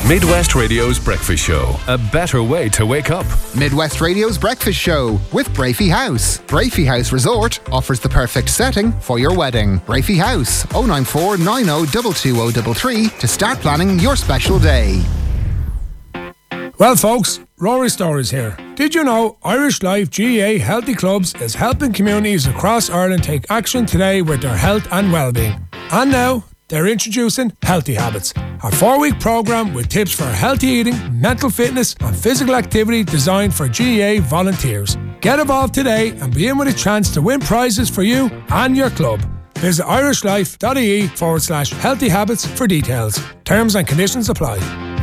Midwest Radio's Breakfast Show. A better way to wake up. Midwest Radio's Breakfast Show with Brafey House. Brafey House Resort offers the perfect setting for your wedding. Brafey House, 094 90 22033 to start planning your special day. Well, folks, Rory Stories here. Did you know Irish Life GAA Healthy Clubs is helping communities across Ireland take action today with their health and well-being? And now, they're introducing Healthy Habits, a 4-week programme with tips for healthy eating, mental fitness and physical activity designed for GAA volunteers. Get involved today and be in with a chance to win prizes for you and your club. Visit irishlife.ie/healthy habits for details. Terms and conditions apply.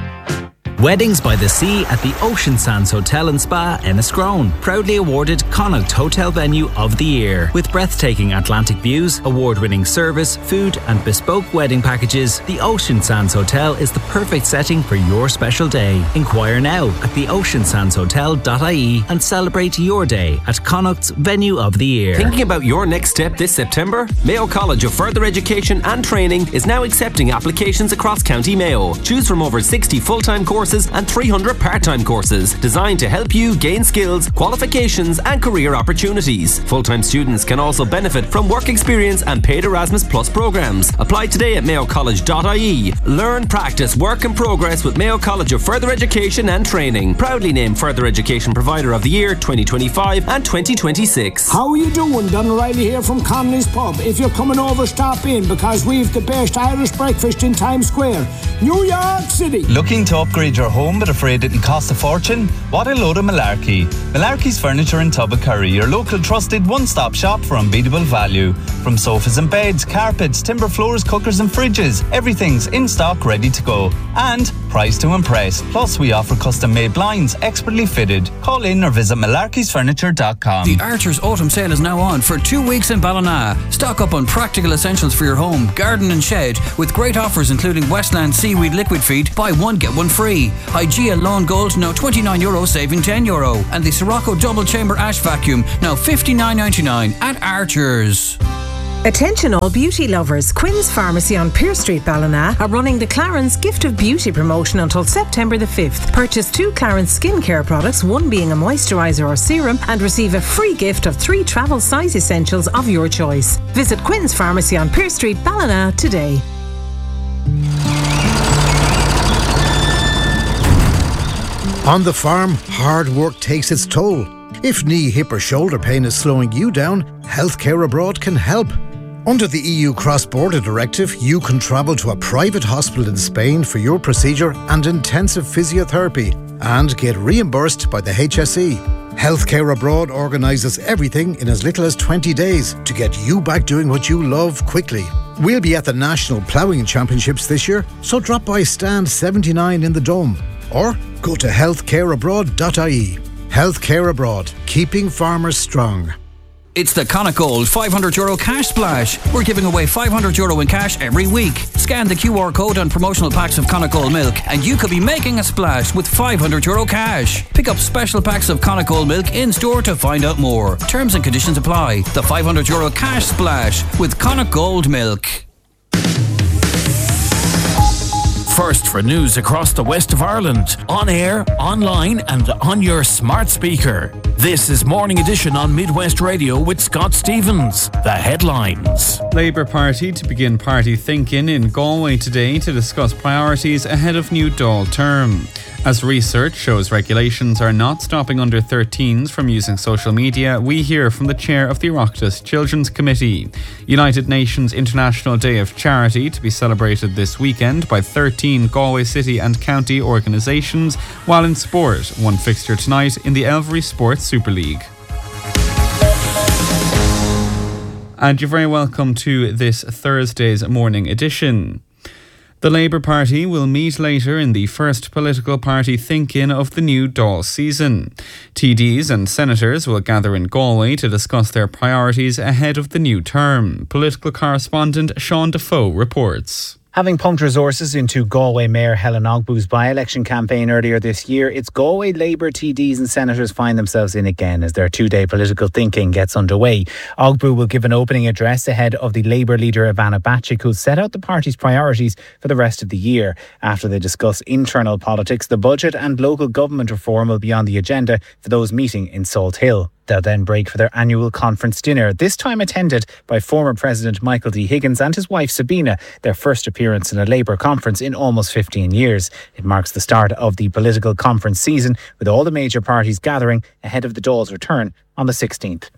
Weddings by the Sea at the Ocean Sands Hotel and Spa, Enniscrone. Proudly awarded Connacht Hotel Venue of the Year. With breathtaking Atlantic views, award-winning service, food and bespoke wedding packages, the Ocean Sands Hotel is the perfect setting for your special day. Inquire now at theoceansandshotel.ie and celebrate your day at Connacht's Venue of the Year. Thinking about your next step this September? Mayo College of Further Education and Training is now accepting applications across County Mayo. Choose from over 60 full-time courses and 300 part-time courses designed to help you gain skills, qualifications and career opportunities. Full-time students can also benefit from work experience and paid Erasmus Plus programs. Apply today at mayocollege.ie. Learn, practice, work and progress with Mayo College of Further Education and Training. Proudly named Further Education Provider of the Year 2025 and 2026. How are you doing? Don O'Reilly here from Connolly's Pub. If you're coming over, stop in because we've the best Irish breakfast in Times Square, New York City. Looking to upgrade your home but afraid it'll cost a fortune? What a load of malarkey. Malarkey's Furniture in Tubbacurry, your local trusted one-stop shop for unbeatable value. From sofas and beds, carpets, timber floors, cookers and fridges, everything's in stock ready to go. And price to impress. Plus we offer custom-made blinds, expertly fitted. Call in or visit malarkeysfurniture.com. The Archer's Autumn Sale is now on for 2 weeks in Ballina. Stock up on practical essentials for your home, garden and shed with great offers including Westland Seaweed Liquid Feed, buy one get one free. Igea Lawn Gold now €29 saving €10, and the Sirocco Double Chamber Ash Vacuum now $59.99 at Archer's. Attention all beauty lovers, Quinn's Pharmacy on Pearse Street, Ballina are running the Clarence Gift of Beauty promotion until September the 5th. Purchase 2 Clarence skincare products, one being a moisturiser or serum, and receive a free gift of 3 travel size essentials of your choice. Visit Quinn's Pharmacy on Pearse Street, Ballina today. On the farm, hard work takes its toll. If knee, hip or shoulder pain is slowing you down, Healthcare Abroad can help. Under the EU Cross-Border Directive, you can travel to a private hospital in Spain for your procedure and intensive physiotherapy and get reimbursed by the HSE. Healthcare Abroad organises everything in as little as 20 days to get you back doing what you love quickly. We'll be at the National Ploughing Championships this year, so drop by stand 79 in the Dome. Or go to healthcareabroad.ie. Healthcare Abroad, keeping farmers strong. It's the Connacht Gold €500 cash splash. We're giving away €500 in cash every week. Scan the QR code on promotional packs of Connacht Gold milk and you could be making a splash with €500 cash. Pick up special packs of Connacht Gold milk in store to find out more. Terms and conditions apply. The €500 cash splash with Connacht Gold milk. First for news across the west of Ireland, on air, online and on your smart speaker. This is Morning Edition on Midwest Radio with Scott Stevens. The headlines. Labour Party to begin party thinking in Galway today to discuss priorities ahead of new Dáil term. As research shows regulations are not stopping under 13s from using social media, we hear from the chair of the Oireachtas Children's Committee. United Nations International Day of Charity to be celebrated this weekend by 13 Galway City and County organisations, while in sport, one fixture tonight in the Elvery Sports Super League. And you're very welcome to this Thursday's Morning Edition. The Labour Party will meet later in the first political party think-in of the new Dáil season. TDs and senators will gather in Galway to discuss their priorities ahead of the new term. Political correspondent Sean Defoe reports. Having pumped resources into Galway Mayor Helen Ogbu's by-election campaign earlier this year, it's Galway Labour TDs and senators find themselves in again as their two-day political thinking gets underway. Ogbu will give an opening address ahead of the Labour leader Ivana Bacik, who'll set out the party's priorities for the rest of the year. After they discuss internal politics, the budget and local government reform will be on the agenda for those meeting in Salt Hill. They'll then break for their annual conference dinner, this time attended by former President Michael D. Higgins and his wife Sabina, their first appearance in a Labour conference in almost 15 years. It marks the start of the political conference season, with all the major parties gathering ahead of the Dáil's return on the 16th.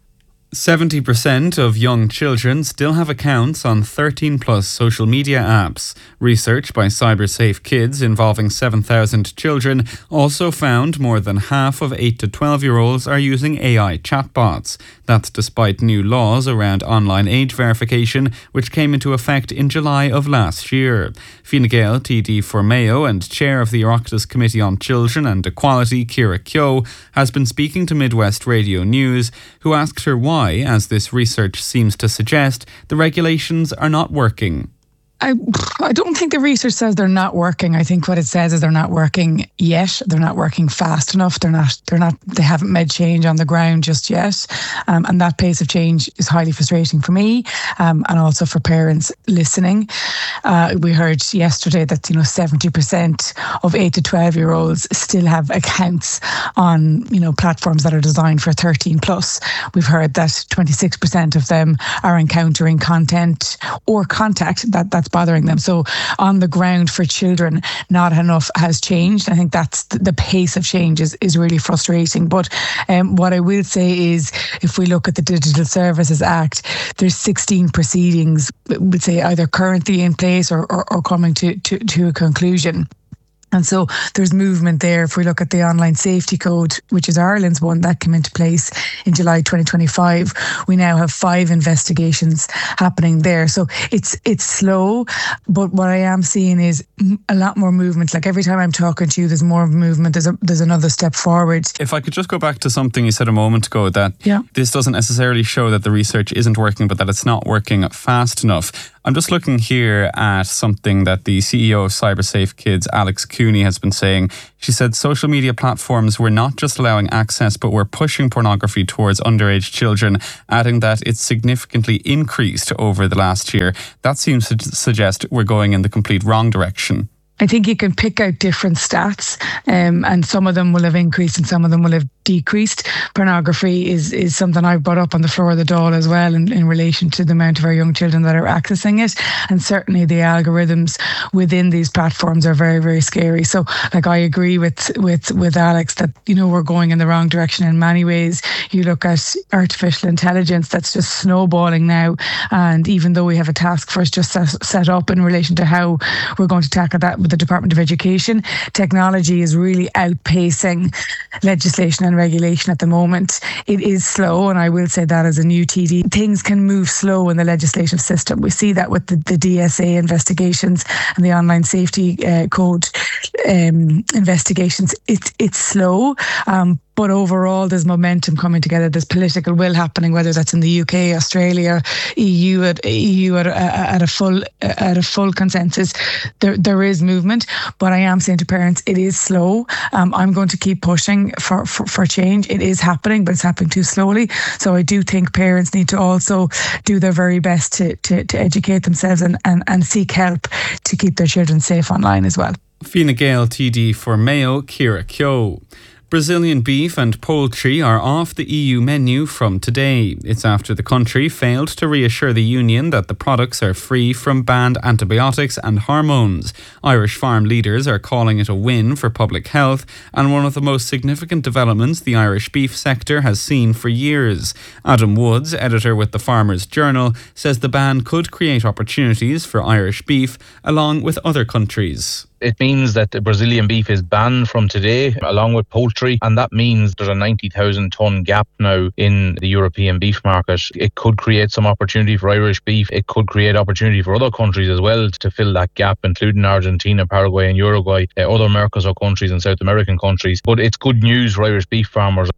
70% of young children still have accounts on 13-plus social media apps. Research by CyberSafe Kids involving 7,000 children also found more than half of 8 to 12-year-olds are using AI chatbots. That's despite new laws around online age verification, which came into effect in July of last year. Fine Gael, TD for Mayo and chair of the Oireachtas Committee on Children and Equality, Ciara Keogh, has been speaking to Midwest Radio News, who asked her why, as this research seems to suggest, the regulations are not working. I don't think the research says they're not working. I think what it says is they're not working yet. They're not working fast enough. They haven't made change on the ground just yet. And that pace of change is highly frustrating for me, and also for parents listening. We heard yesterday that 70% of 8 to 12-year-olds still have accounts on platforms that are designed for 13 plus. We've heard that 26% of them are encountering content or contact that's bothering them. So on the ground for children, not enough has changed. I think that's the pace of change is really frustrating. But what I will say is, if we look at the Digital Services Act, there's 16 proceedings, we'd say either currently in place or coming to a conclusion. And so there's movement there. If we look at the Online Safety Code, which is Ireland's one, that came into place in July 2025, we now have 5 investigations happening there. So it's slow, but what I am seeing is a lot more movement. Like every time I'm talking to you, there's more movement. There's another step forward. If I could just go back to something you said a moment ago, that this doesn't necessarily show that the research isn't working, but that it's not working fast enough. I'm just looking here at something that the CEO of CyberSafe Kids, Alex Cooney, has been saying. She said social media platforms were not just allowing access, but were pushing pornography towards underage children, adding that it's significantly increased over the last year. That seems to suggest we're going in the complete wrong direction. I think you can pick out different stats, and some of them will have increased and some of them will have decreased. Pornography is something I've brought up on the floor of the Dáil as well in relation to the amount of our young children that are accessing it. And certainly the algorithms within these platforms are very, very scary. So I agree with Alex that, we're going in the wrong direction in many ways. You look at artificial intelligence, that's just snowballing now. And even though we have a task force just set up in relation to how we're going to tackle that with the Department of Education, technology is really outpacing legislation and regulation at the moment. It is slow, and I will say that as a new TD, things can move slow in the legislative system. We see that with the DSA investigations and the Online Safety Code investigations. It's slow, but overall there's momentum coming together. There's political will happening, whether that's in the UK, Australia, EU at a full consensus. There is movement, but I am saying to parents, it is slow. I'm going to keep pushing for change. It is happening, but it's happening too slowly. So I do think parents need to also do their very best to educate themselves and seek help to keep their children safe online as well. Fine Gael, TD for Mayo, Ciara Keogh. Brazilian beef and poultry are off the EU menu from today. It's after the country failed to reassure the Union that the products are free from banned antibiotics and hormones. Irish farm leaders are calling it a win for public health and one of the most significant developments the Irish beef sector has seen for years. Adam Woods, editor with the Farmers Journal, says the ban could create opportunities for Irish beef along with other countries. It means that the Brazilian beef is banned from today, along with poultry, and that means there's a 90,000 tonne gap now in the European beef market. It could create some opportunity for Irish beef. It could create opportunity for other countries as well to fill that gap, including Argentina, Paraguay and Uruguay, other Mercosur countries and South American countries. But it's good news for Irish beef farmers.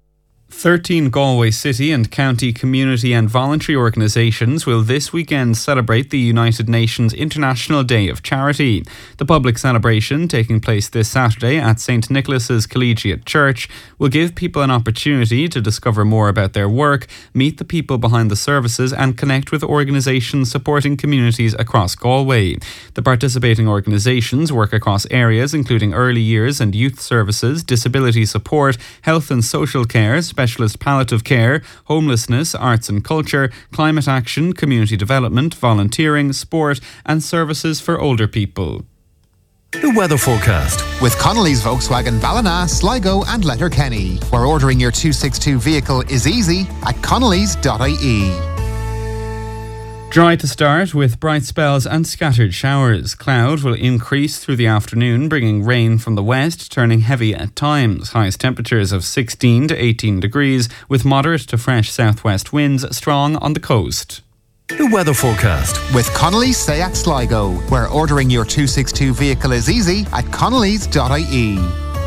13 Galway City and County community and voluntary organisations will this weekend celebrate the United Nations International Day of Charity. The public celebration, taking place this Saturday at St Nicholas's Collegiate Church, will give people an opportunity to discover more about their work, meet the people behind the services and connect with organisations supporting communities across Galway. The participating organisations work across areas including early years and youth services, disability support, health and social care, specialist palliative care, homelessness, arts and culture, climate action, community development, volunteering, sport and services for older people. The weather forecast with Connolly's Volkswagen Ballina, Sligo and Letterkenny, where ordering your 262 vehicle is easy at connolly's.ie. Dry to start with bright spells and scattered showers. Cloud will increase through the afternoon, bringing rain from the west, turning heavy at times. Highest temperatures of 16 to 18 degrees, with moderate to fresh southwest winds strong on the coast. The weather forecast with Connolly's Seat Sligo, where ordering your 262 vehicle is easy at connolly's.ie.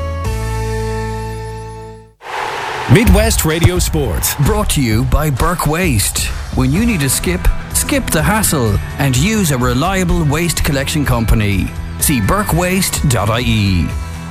Midwest Radio Sport. Brought to you by Burke Waste. When you need a skip the hassle and use a reliable waste collection company. See burkewaste.ie.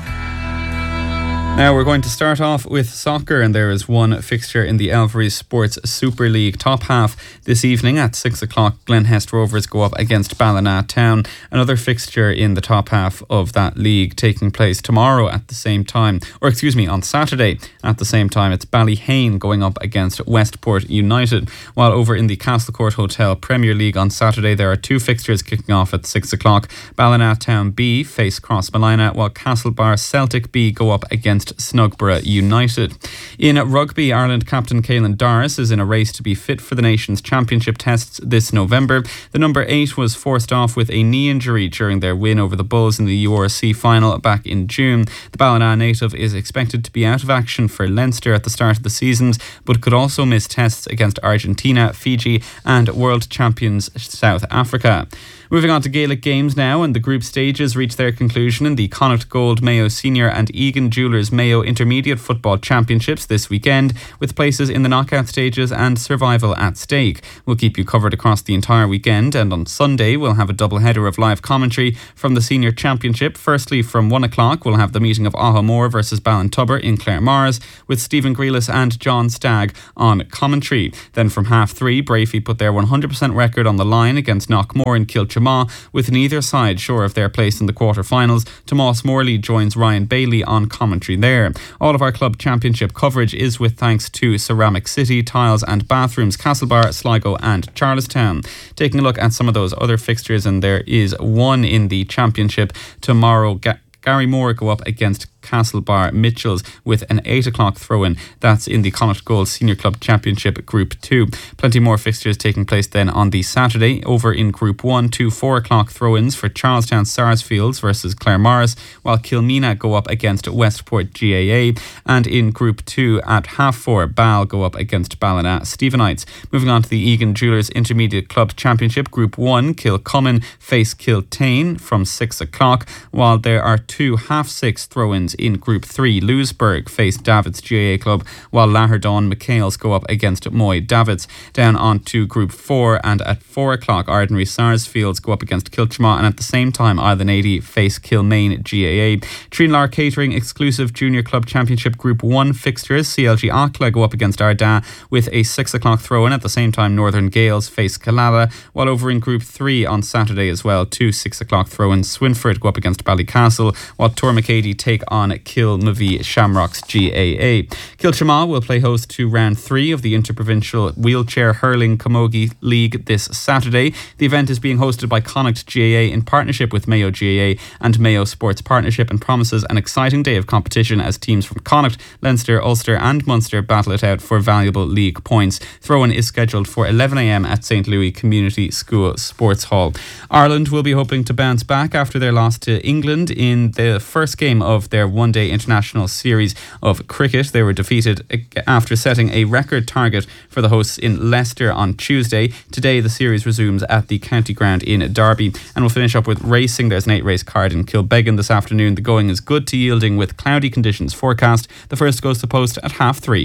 Now we're going to start off with soccer, and there is one fixture in the Elvery Sports Super League top half this evening at 6 o'clock. Glenhest Rovers go up against Ballina Town. Another fixture in the top half of that league taking place tomorrow at the same time, on Saturday at the same time. It's Ballyhane going up against Westport United. While over in the Castlecourt Hotel Premier League on Saturday, there are two fixtures kicking off at 6 o'clock. Ballina Town B face Crossmolina, while Castlebar Celtic B go up against Snugborough United. In rugby, Ireland captain Caelan Doris is in a race to be fit for the Nations Championship tests this November. The number 8 was forced off with a knee injury during their win over the Bulls in the URC final back in June. The Ballina native is expected to be out of action for Leinster at the start of the seasons, but could also miss tests against Argentina, Fiji and world champions South Africa. Moving on to Gaelic games now, and the group stages reach their conclusion in the Connacht Gold Mayo Senior and Egan Jewellers Mayo Intermediate Football Championships this weekend, with places in the knockout stages and survival at stake. We'll keep you covered across the entire weekend, and on Sunday we'll have a double header of live commentary from the Senior Championship. Firstly, from 1 o'clock we'll have the meeting of Ahamore versus Ballintubber in Claremars, with Stephen Grealis and John Stagg on commentary. Then from 3:30, Brafey put their 100% record on the line against Knockmore in Kilchama, with neither side sure of their place in the quarter-finals. Tomas Morley joins Ryan Bailey on commentary there. All of our club championship coverage is with thanks to Ceramic City, Tiles and Bathrooms, Castlebar, Sligo and Charlestown. Taking a look at some of those other fixtures, and there is one in the championship tomorrow. Gary Moore go up against Castlebar Mitchells with an 8 o'clock throw-in. That's in the Connacht Gold Senior Club Championship Group 2. Plenty more fixtures taking place then on the Saturday. Over in Group 1, 2 4 o'clock throw-ins for Charlestown Sarsfields versus Claremars, while Kilmina go up against Westport GAA. And in Group 2 at 4:30, Ball go up against Ballina Stephenites. Moving on to the Egan Jewellers Intermediate Club Championship Group 1, Kilcummin face Kiltane from 6 o'clock, while there are two 6:30 throw-ins in Group 3. Lewisburg face Davids GAA Club, while Laherdon McHale's go up against Moy Davids. Down on to Group 4, and at 4 o'clock Ardenry Sarsfields go up against Kilchama, and at the same time Island 80 face Kilmaine GAA. Trinlar Catering exclusive Junior Club Championship Group 1 fixtures. CLG Akla go up against Arda with a 6 o'clock throw-in. At the same time Northern Gales face Killala, while over in Group 3 on Saturday as well, two 6 o'clock throw-ins. Swinford go up against Ballycastle, while Tormacady take on Kilmavie Shamrocks GAA. Kilchama will play host to round 3 of the Interprovincial Wheelchair Hurling Camogie League this Saturday. The event is being hosted by Connacht GAA in partnership with Mayo GAA and Mayo Sports Partnership, and promises an exciting day of competition as teams from Connacht, Leinster, Ulster and Munster battle it out for valuable league points. Throw-in is scheduled for 11 a.m. at St. Louis Community School Sports Hall. Ireland will be hoping to bounce back after their loss to England in the first game of their one-day international series of cricket. They were defeated after setting a record target for the hosts in Leicester on Tuesday. Today the series resumes at the county ground in Derby. And we'll finish up with racing. There's an 8-race card in Kilbeggan this afternoon. The going is good to yielding with cloudy conditions forecast. The first goes to post at 3:30.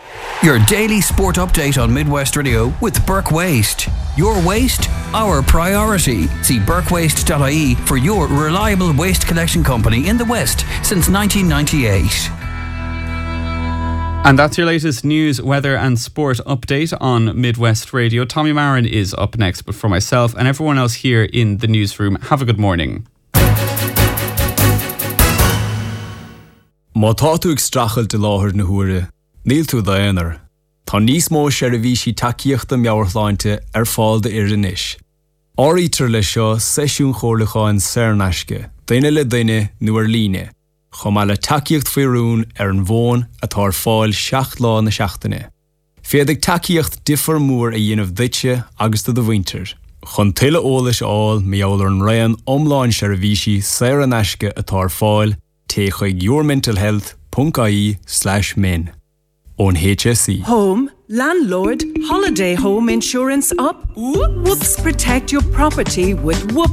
Your daily sport update on Midwest Radio with Burke Waste. Your waste, our priority. See burkewaste.ie for your reliable waste collection company in the West since 1998. And that's your latest news, weather and sport update on Midwest Radio. Tommy Marin is up next, but for myself and everyone else here in the newsroom, have a good morning. Má tá tú ag strachel de láthir na huaire, níl tú daonar. Tá níos mó seirbhísí takeíochta meabhartháinte fáil de iris. Áítar le seo seisiún chomhlacháin Saornaisce, daine le daine nuair líne. Chomá le takeíocht faoirún an bhón atá fáil 7 lá na seachtaine. Féadigh takeíocht differ mór a dhéanamh duite agus do bhainter. Chun tuile ólas áil meabhar an raon omláin seirbhísí Saornaisce atá fáil chuig yourmentalhealth.ie/min. On HSE. Home, landlord, holiday home insurance up. Whoops, protect your property with Whoops.